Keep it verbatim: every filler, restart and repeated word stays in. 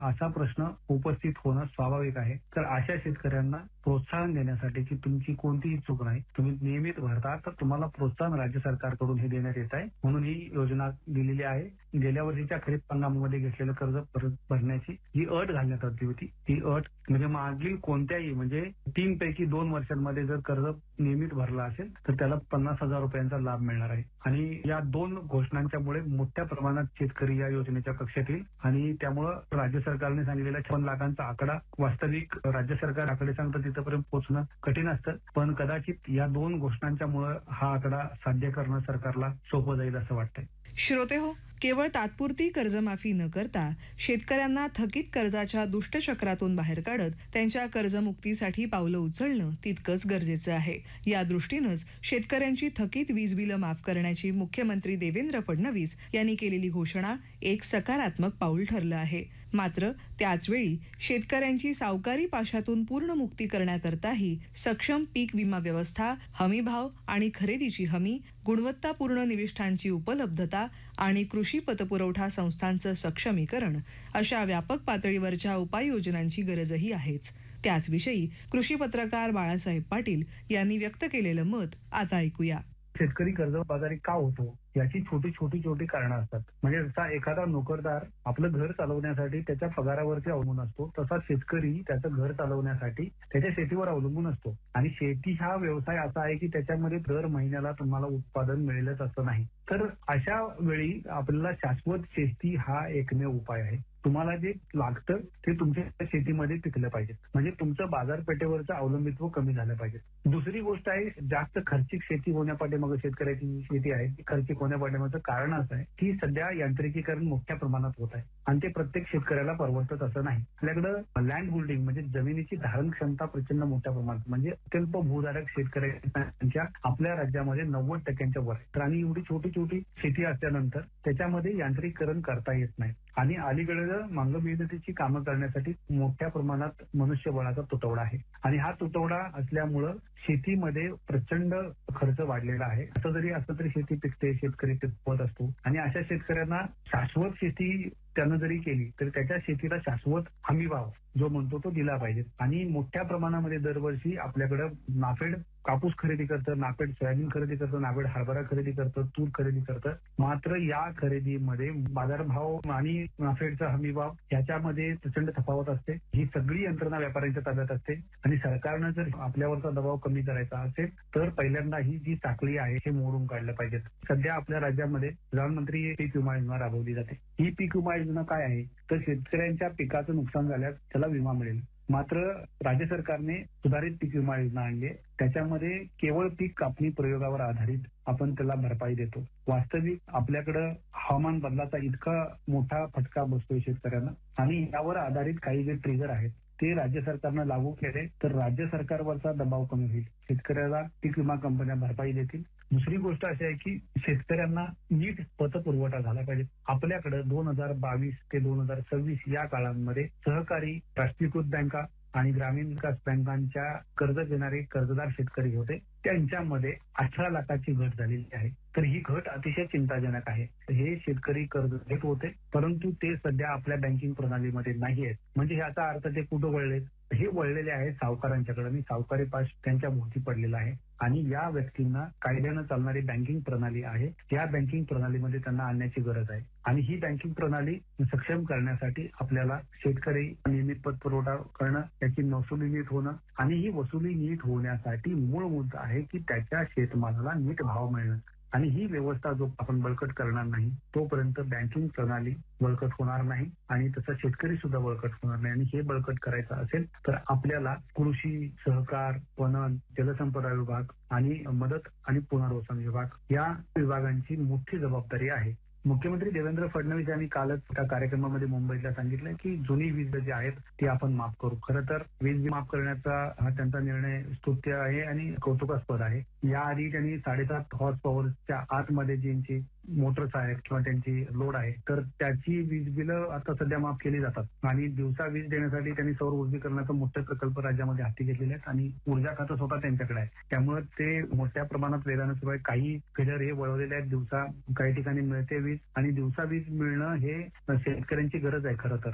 असा प्रश्न उपस्थित होणं स्वाभाविक आहे. तर अशा शेतकऱ्यांना प्रोत्साहन देण्यासाठी की तुमची कोणतीही चूक नाही, तुम्ही नियमित भरता, तर तुम्हाला प्रोत्साहन राज्य सरकारकडून हे देण्यात येत आहे. म्हणून ही योजना दिलेली आहे. गेल्या वर्षीच्या खरीप हंगामामध्ये घेतलेलं कर्ज परत भरण्याची जी अट घालण्यात आली होती, ती अट म्हणजे मागील कोणत्याही म्हणजे तीन पैकी दोन वर्षांमध्ये जर कर्ज नियमित भरला असेल तर त्याला पन्नास हजार रुपयांचा लाभ मिळणार आहे. आणि या दोन घोषणांच्यामुळे मोठ्या प्रमाणात शेतकरी या योजनेच्या कक्षेत येईल आणि त्यामुळं राज्य सरकारने सांगितलेला छप्पन लाखांचा आकडा वास्तविक राज्य सरकार आकडे सांगतं तिथपर्यंत पोहोचणं कठीण असतं. पण कदाचित या दोन घोषणांच्यामुळे हा आकडा साध्य करणं सरकारला सोपं जाईल असं वाटतंय. श्रोते हो, केवळ तात्पुरती कर्जमाफी न करता शेतकऱ्यांना थकीत कर्जाच्या दुष्टचक्रातून बाहेर काढत त्यांच्या कर्जमुक्तीसाठी पावलं उचलणं तितकंच गरजेचं आहे. या दृष्टीनंच शेतकऱ्यांची थकीत वीज बिलं माफ करण्याची मुख्यमंत्री देवेंद्र फडणवीस यांनी केलेली घोषणा एक सकारात्मक पाऊल ठरलं आहे. मात्र त्याचवेळी शेतकऱ्यांची सावकारी पाशातून पूर्ण मुक्ती करण्याकरताही सक्षम पीक विमा व्यवस्था, हमीभाव आणि खरेदीची हमी, गुणवत्तापूर्ण निविष्ठांची उपलब्धता आणि कृषी पतपुरवठा संस्थांचं सक्षमीकरण अशा व्यापक पातळीवरच्या उपाययोजनांची गरजही आहेच. त्याचविषयी कृषी पत्रकार बाळासाहेब पाटील यांनी व्यक्त केलेलं मत आता ऐकूया. शेतकरी कर्जबाजारी का होतो याची छोटी छोटी छोटी कारणं असतात. म्हणजे जसा एखादा नोकरदार आपलं घर चालवण्यासाठी त्याच्या पगारावरती अवलंबून असतो, तसा शेतकरी त्याचं घर चालवण्यासाठी त्याच्या शेतीवर अवलंबून असतो. आणि शेती हा व्यवसाय असा आहे की त्याच्यामध्ये दर महिन्याला तुम्हाला उत्पादन मिळेलच असं नाही. तर अशा वेळी आपल्याला शाश्वत शेती हा एकमेव उपाय आहे. तुम्हाला जे लागतं ते तुमच्या शेतीमध्ये पिकलं पाहिजे, म्हणजे तुमचं बाजारपेठेवरचं अवलंबित्व कमी झालं पाहिजे. दुसरी गोष्ट आहे, जास्त खर्चिक शेती होण्यापाठीमागे शेतकऱ्याची शेती आहे ती खर्चिक होण्यापाठीमागचं कारण असं आहे की सध्या यांत्रिकीकरण मोठ्या प्रमाणात होत आहे आणि ते प्रत्येक शेतकऱ्याला परवडत असं नाही. आपल्याकडं लँड होल्डिंग म्हणजे जमिनीची धारण क्षमता प्रचंड मोठ्या प्रमाणात म्हणजे अत्यल्प भूधारक शेतकऱ्यांची संख्या आपल्या राज्यामध्ये नव्वद टक्क्यांच्या वर आहे. आणि एवढी छोटी छोटी शेती असल्यानंतर त्याच्यामध्ये यांत्रिकीकरण करता येत नाही. आणि अलीकडे मांग मेहनतीची कामं करण्यासाठी मोठ्या प्रमाणात मनुष्यबळाचा तुटवडा आहे आणि हा तुटवडा असल्यामुळं शेतीमध्ये प्रचंड खर्च वाढलेला आहे. असं जरी असलं तरी शेती पिकते, शेतकरी पिकवत असतो आणि अशा शेतकऱ्यांना शाश्वत शेती त्यानं जरी केली तर त्याच्या शेतीला शाश्वत हमीभाव जो म्हणतो तो दिला पाहिजे. आणि मोठ्या प्रमाणामध्ये दरवर्षी आपल्याकडे नाफेड कापूस खरेदी करतं, नाफेड सोयाबीन खरेदी करतं, नाफेड हरभरा खरेदी करतं, तूर खरेदी करतं. मात्र या खरेदीमध्ये बाजारभाव आणि नाफेडचा हमीभाव याच्यामध्ये प्रचंड तफावत असते. ही सगळी यंत्रणा व्यापाऱ्यांच्या ताब्यात असते आणि सरकारनं जर आपल्यावरचा दबाव कमी करायचा असेल तर पहिल्यांदा ही जी साखळी आहे हे मोडून काढलं पाहिजे. सध्या आपल्या राज्यामध्ये प्रधानमंत्री पीक विमा योजना राबवली जाते. ही पीक विमा योजना काय आहे तर शेतकऱ्यांच्या पिकाचं नुकसान झाल्यास त्याला विमा मिळेल. मात्र राज्य सरकारने सुधारित पीक विमा योजना आणली. त्याच्यामध्ये केवळ पीक कापणी प्रयोगावर आधारित आपण त्याला भरपाई देतो. वास्तविक आपल्याकडं हवामान बदलाचा इतका मोठा फटका बसतोय शेतकऱ्यांना आणि यावर आधारित काही जे ट्रिगर आहेत ते राज्य सरकारनं लागू केले तर राज्य सरकारवरचा दबाव कमी होईल. शेतकऱ्याला पीक विमा कंपन्या भरपाई देतील. दुसरी गोष्ट अशी आहे की शेतकऱ्यांना नीट पतपुरवठा झाला पाहिजे. आपल्याकडे दोन हजार बावीस ते दोन हजार सव्वीस या काळामध्ये सहकारी, राष्ट्रीयकृत बँका आणि ग्रामीण विकास बँकांच्या कर्ज देणारे कर्जदार शेतकरी होते. त्यांच्यामध्ये अठरा लाखाची घट झालेली आहे. तर ही घट अतिशय चिंताजनक आहे. हे शेतकरी कर्ज घेत होते परंतु ते सध्या आपल्या बँकिंग प्रणालीमध्ये नाही आहेत. म्हणजे याचा अर्थ ते कुठं वळले? हे वळलेले आहेत सावकारांच्याकडे आणि सावकारी पाश त्यांच्या भोवती पडलेला आहे. आणि या व्यक्तींना कायद्यानं चालणारी बँकिंग प्रणाली आहे या बँकिंग प्रणालीमध्ये त्यांना आणण्याची गरज आहे. आणि ही बँकिंग प्रणाली सक्षम करण्यासाठी आपल्याला शेतकरी नियमित पतपुरवठा करणं, त्याची वसुली नीट होणं आणि ही वसुली नीट होण्यासाठी मूळ मुद्दा आहे की त्याच्या शेतमालाला नीट भाव मिळणं. आणि ही व्यवस्था जो आपण बळकट करणार नाही तोपर्यंत बँकिंग प्रणाली बळकट होणार नाही आणि तसा शेतकरी सुद्धा बळकट होणार नाही. आणि हे बळकट करायचं असेल तर आपल्याला कृषी, सहकार, पणन, जलसंपदा विभाग आणि मदत आणि पुनर्वसन विभाग या विभागांची मोठी जबाबदारी आहे. मुख्यमंत्री देवेंद्र फडणवीस यांनी कालच एका कार्यक्रमामध्ये मुंबईला सांगितलं की जुनी वीज जी आहेत ती आपण माफ करू. खरं तर वीज माफ करण्याचा हा त्यांचा निर्णय स्तुत्य आहे आणि कौतुकास्पद आहे. याआधी त्यांनी साडेसात हॉर्स पॉवरच्या आतमध्ये ज्यांची मोटर्स आहेत किंवा त्यांची लोड आहे तर त्याची वीज बिलं आता सध्या माफ केली जातात आणि दिवसा वीज देण्यासाठी त्यांनी सौर ऊर्जीकरणाचा मोठे प्रकल्प राज्यामध्ये हाती घेतलेले आहेत आणि ऊर्जा खातं स्वतः त्यांच्याकडे आहे. त्यामुळे ते मोठ्या प्रमाणात वेगानं सुरू आहे. काही फिडर हे वळवलेले आहेत. दिवसा काही ठिकाणी मिळते वीज आणि दिवसा वीज मिळणं हे शेतकऱ्यांची गरज आहे खरं तर.